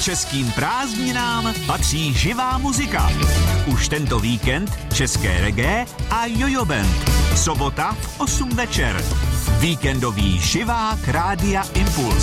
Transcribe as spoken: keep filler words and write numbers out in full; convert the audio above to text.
Českým prázdninám patří živá muzika. Už tento víkend české reggae a Jojo Band. Sobota v osm večer. Víkendový živák Rádia Impuls.